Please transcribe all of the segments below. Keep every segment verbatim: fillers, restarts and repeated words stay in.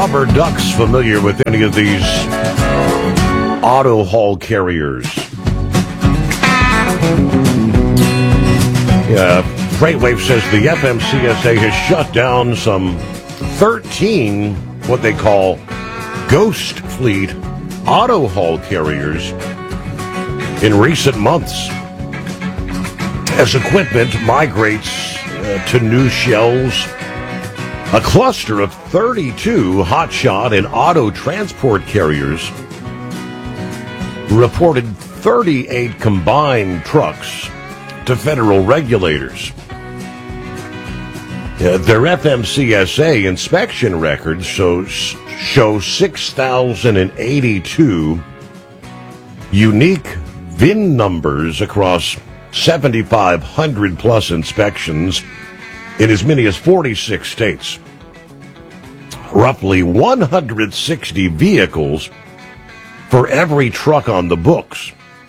rubber ducks familiar with any of these auto haul carriers? Yeah, Freightwave says the F M C S A has shut down some thirteen what they call ghost fleet auto haul carriers in recent months as equipment migrates uh, to new shells. A cluster of thirty-two hotshot and auto transport carriers reported thirty-eight combined trucks to federal regulators. Uh, their F M C S A inspection records show, show six thousand eighty-two unique V I N numbers across seventy-five hundred plus inspections in as many as forty-six states. Roughly one hundred sixty vehicles for every truck on the books.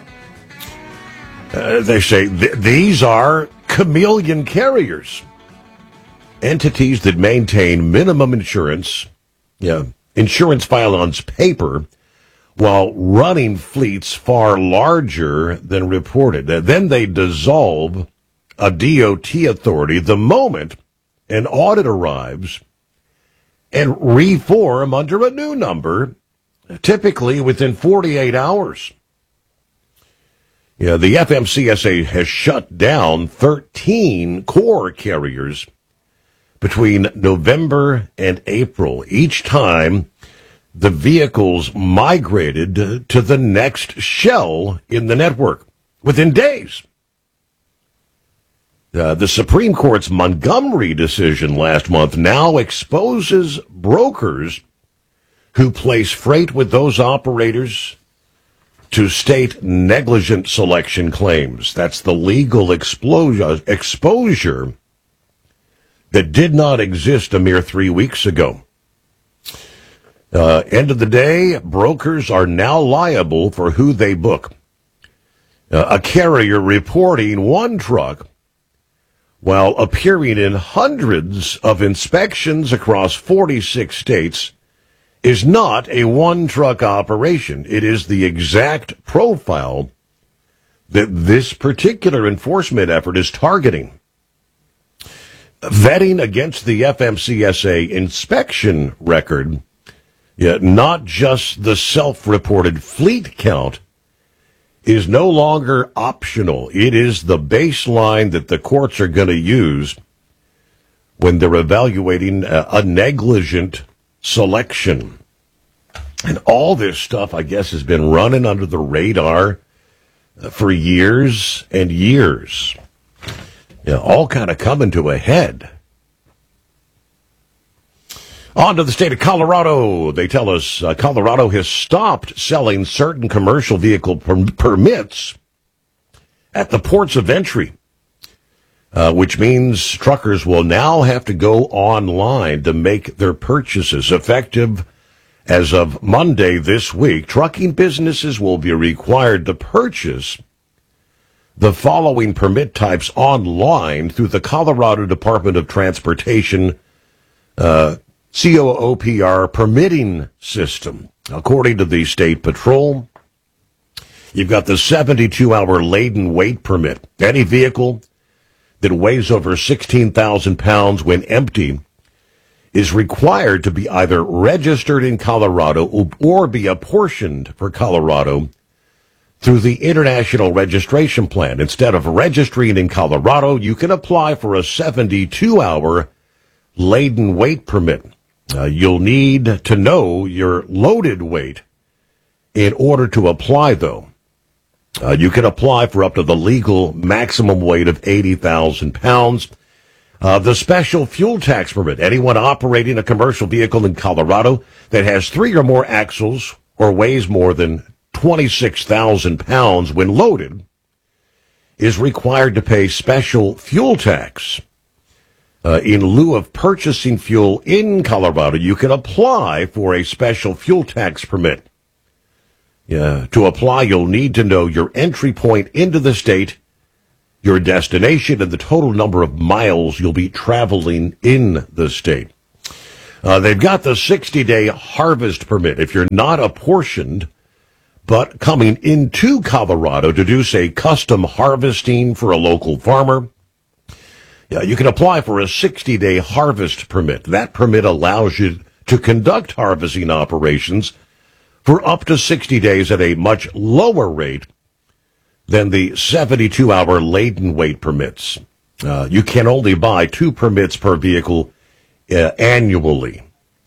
Uh, they say th- these are chameleon carriers, entities that maintain minimum insurance, yeah, insurance file on paper, while running fleets far larger than reported. Uh, then they dissolve a D O T authority the moment an audit arrives and reform under a new number, typically within forty-eight hours. Yeah, the F M C S A has shut down thirteen core carriers between November and April. Each time the vehicles migrated to the next shell in the network within days. Uh, the Supreme Court's Montgomery decision last month now exposes brokers who place freight with those operators to state negligent selection claims. That's the legal exposure, exposure that did not exist a mere three weeks ago. Uh, end of the day, brokers are now liable for who they book. Uh, a carrier reporting one truck while appearing in hundreds of inspections across forty-six states is not a one-truck operation. It is the exact profile that this particular enforcement effort is targeting. Vetting against the F M C S A inspection record, yeah, not just the self-reported fleet count, is no longer optional. It is the baseline that the courts are going to use when they're evaluating a, a negligent selection. And all this stuff, I guess, has been running under the radar for years and years. You know, all kind of coming to a head. On to the state of Colorado. They tell us uh, Colorado has stopped selling certain commercial vehicle per- permits at the ports of entry, uh, which means truckers will now have to go online to make their purchases. Effective as of Monday this week, trucking businesses will be required to purchase the following permit types online through the Colorado Department of Transportation uh C O O P R permitting system. According to the State Patrol, you've got the seventy-two hour laden weight permit. Any vehicle that weighs over sixteen thousand pounds when empty is required to be either registered in Colorado or be apportioned for Colorado through the International Registration Plan. Instead of registering in Colorado, you can apply for a seventy-two hour laden weight permit. Uh, you'll need to know your loaded weight in order to apply, though. Uh, you can apply for up to the legal maximum weight of eighty thousand pounds. Uh, the special fuel tax permit. Anyone operating a commercial vehicle in Colorado that has three or more axles or weighs more than twenty-six thousand pounds when loaded is required to pay special fuel tax. Uh, in lieu of purchasing fuel in Colorado, you can apply for a special fuel tax permit. Uh, to apply, you'll need to know your entry point into the state, your destination, and the total number of miles you'll be traveling in the state. Uh, they've got the sixty-day harvest permit. If you're not apportioned, but coming into Colorado to do, say, custom harvesting for a local farmer, yeah, you can apply for a sixty-day harvest permit. That permit allows you to conduct harvesting operations for up to sixty days at a much lower rate than the seventy-two hour laden weight permits. Uh, you can only buy two permits per vehicle uh, annually.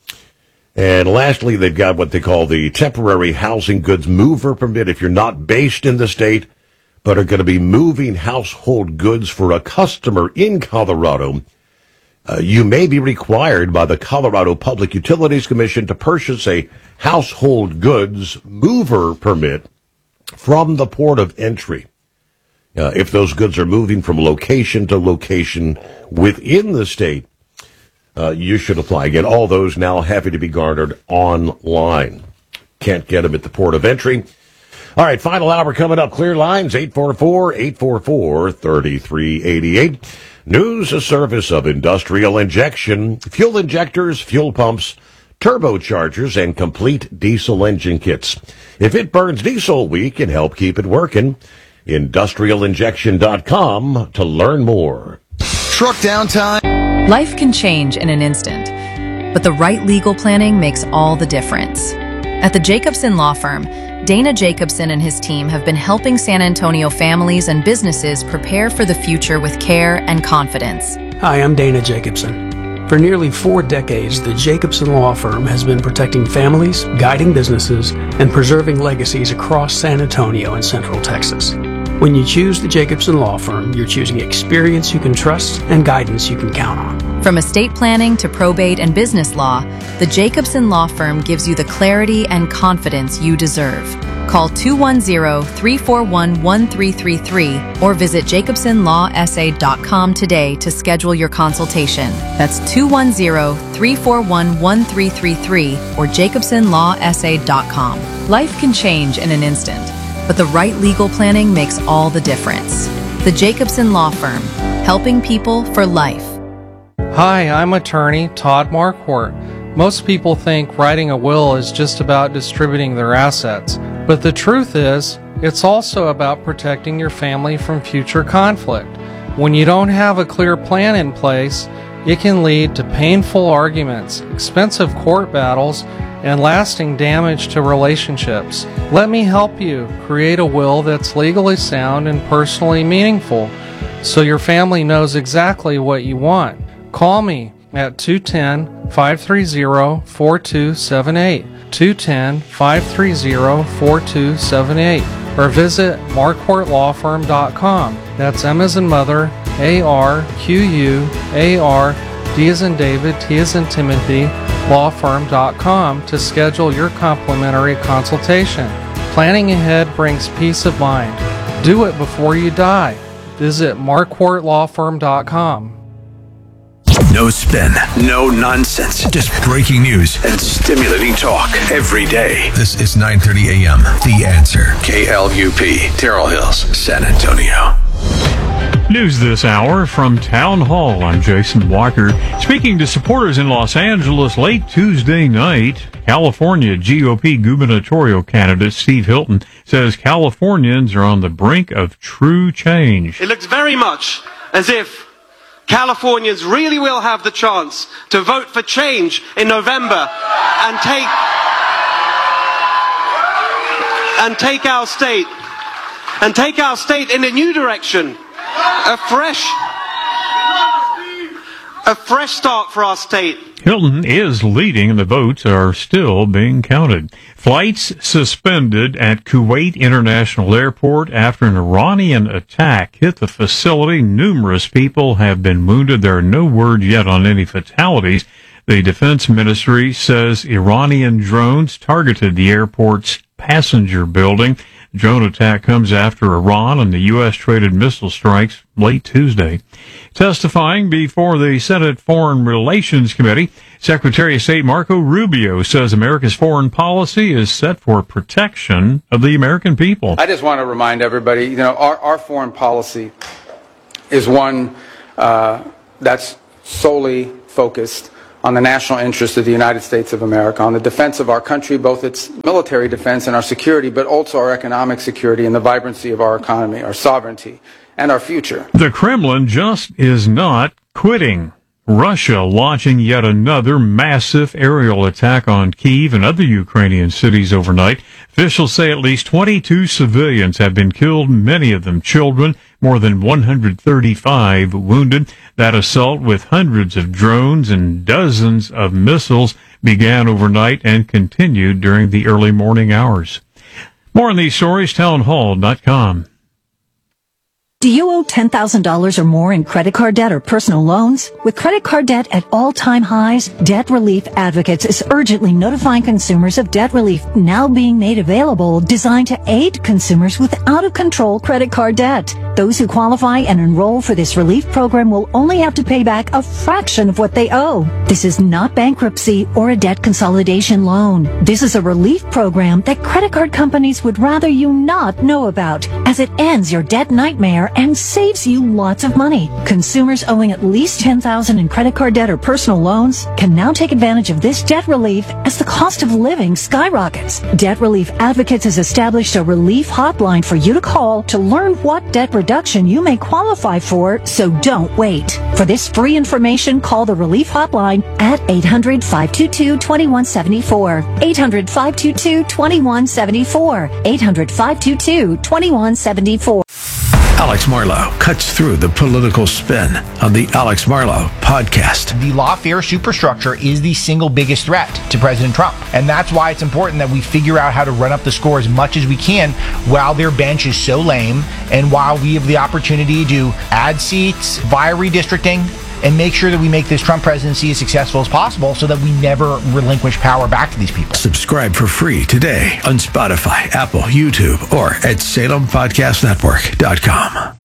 And lastly, they've got what they call the temporary housing goods mover permit. If you're not based in the state, but are going to be moving household goods for a customer in Colorado, uh, you may be required by the Colorado Public Utilities Commission to purchase a household goods mover permit from the port of entry. Uh, if those goods are moving from location to location within the state, uh, you should apply. Again, all those now having to be garnered online. Can't get them at the port of entry. All right, final hour coming up. Clear lines, eight four four, eight four four, three three eight eight. News, a service of Industrial Injection, fuel injectors, fuel pumps, turbochargers, and complete diesel engine kits. If it burns diesel, we can help keep it working. industrial injection dot com to learn more. Truck downtime. Life can change in an instant, but the right legal planning makes all the difference. At the Jacobson Law Firm, Dana Jacobson and his team have been helping San Antonio families and businesses prepare for the future with care and confidence. Hi, I'm Dana Jacobson. For nearly four decades, the Jacobson Law Firm has been protecting families, guiding businesses, and preserving legacies across San Antonio and Central Texas. When you choose the Jacobson Law Firm, you're choosing experience you can trust and guidance you can count on. From estate planning to probate and business law, the Jacobson Law Firm gives you the clarity and confidence you deserve. Call two one zero, three four one, one three three three or visit jacobson law s a dot com today to schedule your consultation. That's two one zero, three four one, one three three three or jacobson law s a dot com. Life can change in an instant, but the right legal planning makes all the difference. The Jacobson Law Firm, helping people for life. Hi, I'm attorney Todd Marquardt. Most people think writing a will is just about distributing their assets, but the truth is, it's also about protecting your family from future conflict. When you don't have a clear plan in place, it can lead to painful arguments, expensive court battles, and lasting damage to relationships. Let me help you create a will that's legally sound and personally meaningful, so your family knows exactly what you want. Call me at two one zero, five three zero, four two seven eight, two one zero, five three zero, four two seven eight, or visit marquardt law firm dot com. That's M as in mother, A R Q U A R, D as in David, T as in Timothy, law firm dot com to schedule your complimentary consultation. Planning ahead brings peace of mind. Do it before you die. Visit marquardt law firm dot com. No spin, no nonsense, just breaking news and stimulating talk every day. This is nine thirty a.m. The Answer. K L U P, Terrell Hills, San Antonio. News this hour from Town Hall. I'm Jason Walker. Speaking to supporters in Los Angeles late Tuesday night, California G O P gubernatorial candidate Steve Hilton says Californians are on the brink of true change. It looks very much as if Californians really will have the chance to vote for change in November and take and take our state and take our state in a new direction, a fresh a fresh start for our state. Hilton is leading and the votes are still being counted. Flights suspended at Kuwait International Airport after an Iranian attack hit the facility. Numerous people have been wounded. There are no word yet on any fatalities. The Defense Ministry says Iranian drones targeted the airport's passenger building. The drone attack comes after Iran and the U S traded missile strikes late Tuesday. Testifying before the Senate Foreign Relations Committee, Secretary of State Marco Rubio says America's foreign policy is set for protection of the American people. I just want to remind everybody, you know, our, our foreign policy is one uh, that's solely focused on the national interest of the United States of America, on the defense of our country, both its military defense and our security, but also our economic security and the vibrancy of our economy, our sovereignty, and our future. The Kremlin just is not quitting. Russia launching yet another massive aerial attack on Kyiv and other Ukrainian cities overnight. Officials say at least twenty-two civilians have been killed, many of them children, more than one hundred thirty-five wounded. That assault with hundreds of drones and dozens of missiles began overnight and continued during the early morning hours. More on these stories, townhall dot com. Do you owe ten thousand dollars or more in credit card debt or personal loans? With credit card debt at all-time highs, Debt Relief Advocates is urgently notifying consumers of debt relief now being made available, designed to aid consumers with out-of-control credit card debt. Those who qualify and enroll for this relief program will only have to pay back a fraction of what they owe. This is not bankruptcy or a debt consolidation loan. This is a relief program that credit card companies would rather you not know about, as it ends your debt nightmare and saves you lots of money. Consumers owing at least ten thousand dollars in credit card debt or personal loans can now take advantage of this debt relief as the cost of living skyrockets. Debt Relief Advocates has established a relief hotline for you to call to learn what debt reduction you may qualify for, so don't wait. For this free information, call the relief hotline at eight hundred, five two two, two one seven four. eight hundred, five two two, two one seven four. eight hundred, five two two, two one seven four. Alex Marlow cuts through the political spin on the Alex Marlow podcast. The lawfare superstructure is the single biggest threat to President Trump. And that's why it's important that we figure out how to run up the score as much as we can while their bench is so lame and while we have the opportunity to add seats via redistricting and make sure that we make this Trump presidency as successful as possible so that we never relinquish power back to these people. Subscribe for free today on Spotify, Apple, YouTube, or at Salem Podcast Network dot com.